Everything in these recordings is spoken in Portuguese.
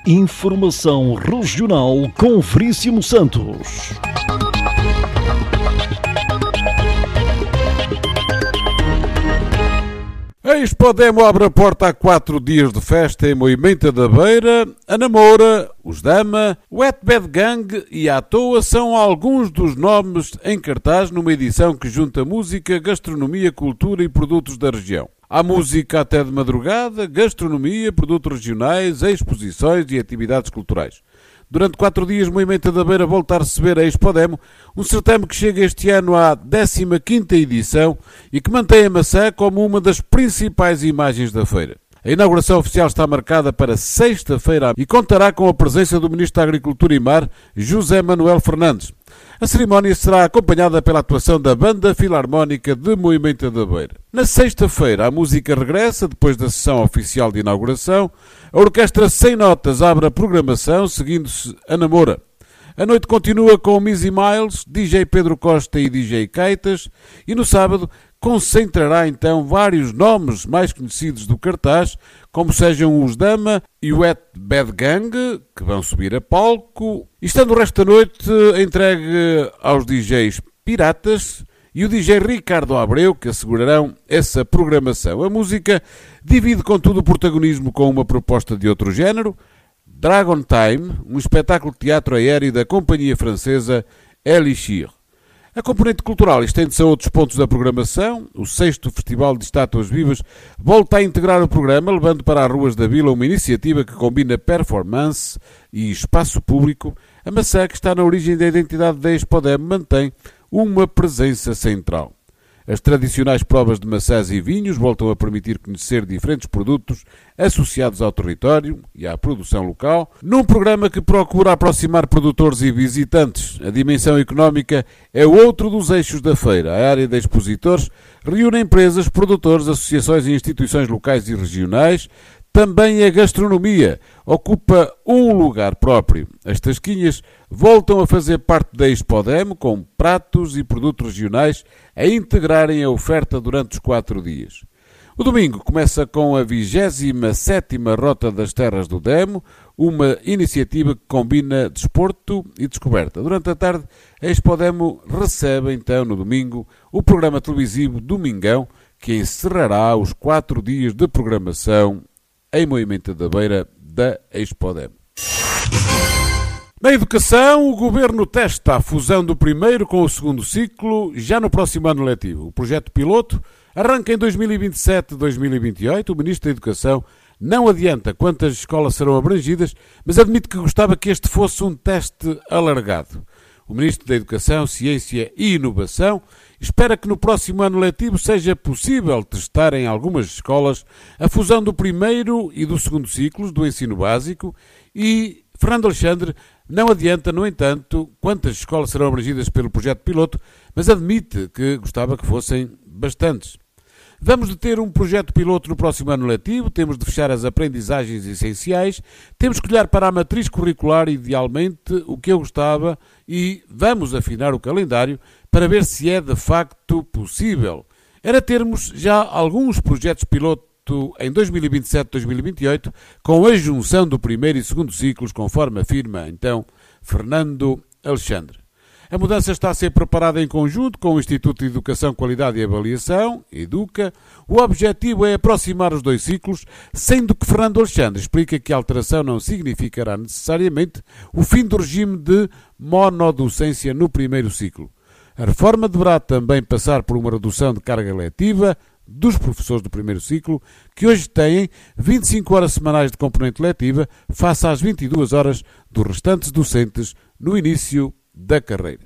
Informação regional com Veríssimo Santos. A Expodemo abre a porta a 4 dias de festa em Moimenta da Beira. A Namora, os Dama, o Wet Bad Gang e a Toa são alguns dos nomes em cartaz numa edição que junta música, gastronomia, cultura e produtos da região. Há música até de madrugada, gastronomia, produtos regionais, exposições e atividades culturais. Durante 4 dias, Moimenta da Beira volta a receber a Expodemo, um certame que chega este ano à 15ª edição e que mantém a maçã como uma das principais imagens da feira. A inauguração oficial está marcada para sexta-feira e contará com a presença do Ministro da Agricultura e Mar, José Manuel Fernandes. A cerimónia será acompanhada pela atuação da Banda Filarmónica de Moimenta da Beira. Na sexta-feira, a música regressa, depois da sessão oficial de inauguração. A Orquestra Sem Notas abre a programação, seguindo-se a Namora. A noite continua com Missy Miles, DJ Pedro Costa e DJ Caitas, e no sábado concentrará então vários nomes mais conhecidos do cartaz, como sejam os Dama e o Wet Bad Gang, que vão subir a palco, e estando o resto da noite entregue aos DJs Piratas e o DJ Ricardo Abreu, que assegurarão essa programação. A música divide contudo o protagonismo com uma proposta de outro género, Dragon Time, um espetáculo de teatro aéreo da companhia francesa Elixir. A componente cultural estende-se a outros pontos da programação. O 6º Festival de Estátuas Vivas volta a integrar o programa, levando para as ruas da vila uma iniciativa que combina performance e espaço público. A maçã, que está na origem da identidade da Expodemo, mantém uma presença central. As tradicionais provas de maçãs e vinhos voltam a permitir conhecer diferentes produtos associados ao território e à produção local, num programa que procura aproximar produtores e visitantes. A dimensão económica é outro dos eixos da feira. A área de expositores reúne empresas, produtores, associações e instituições locais e regionais. Também a gastronomia ocupa um lugar próprio. As tasquinhas voltam a fazer parte da Expodemo, com pratos e produtos regionais a integrarem a oferta durante os 4 dias. O domingo começa com a 27ª Rota das Terras do Demo, uma iniciativa que combina desporto e descoberta. Durante a tarde, a Expodemo recebe então no domingo o programa televisivo Domingão, que encerrará os 4 dias de programação em Moimenta da Beira da Expodemo. Na educação, o Governo testa a fusão do primeiro com o segundo ciclo já no próximo ano letivo. O projeto piloto arranca em 2027-2028. O Ministro da Educação não adianta quantas escolas serão abrangidas, mas admite que gostava que este fosse um teste alargado. O Ministro da Educação, Ciência e Inovação espera que no próximo ano letivo seja possível testar em algumas escolas a fusão do primeiro e do segundo ciclos do ensino básico e Fernando Alexandre não adianta, no entanto, quantas escolas serão abrangidas pelo projeto piloto, mas admite que gostava que fossem bastantes. Vamos de ter um projeto piloto no próximo ano letivo, temos de fechar as aprendizagens essenciais, temos que olhar para a matriz curricular, idealmente, o que eu gostava, e vamos afinar o calendário para ver se é de facto possível. Era termos já alguns projetos piloto em 2027-2028, com a junção do primeiro e segundo ciclos, conforme afirma, então, Fernando Alexandre. A mudança está a ser preparada em conjunto com o Instituto de Educação, Qualidade e Avaliação, EDUCA. O objetivo é aproximar os dois ciclos, sendo que Fernando Alexandre explica que a alteração não significará necessariamente o fim do regime de monodocência no primeiro ciclo. A reforma deverá também passar por uma redução de carga letiva dos professores do primeiro ciclo, que hoje têm 25 horas semanais de componente letiva, face às 22 horas dos restantes docentes no início da carreira.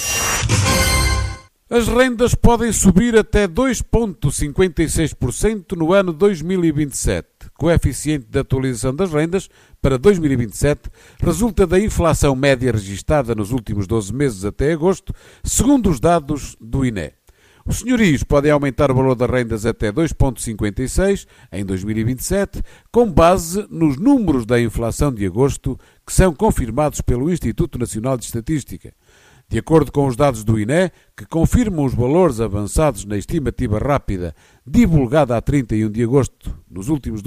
As rendas podem subir até 2,56% no ano 2027. Coeficiente de atualização das rendas para 2027 resulta da inflação média registada nos últimos 12 meses até agosto, segundo os dados do INE. Os senhorios podem aumentar o valor das rendas até 2,56% em 2027, com base nos números da inflação de agosto, que são confirmados pelo Instituto Nacional de Estatística. De acordo com os dados do INE, que confirmam os valores avançados na estimativa rápida divulgada a 31 de agosto nos últimos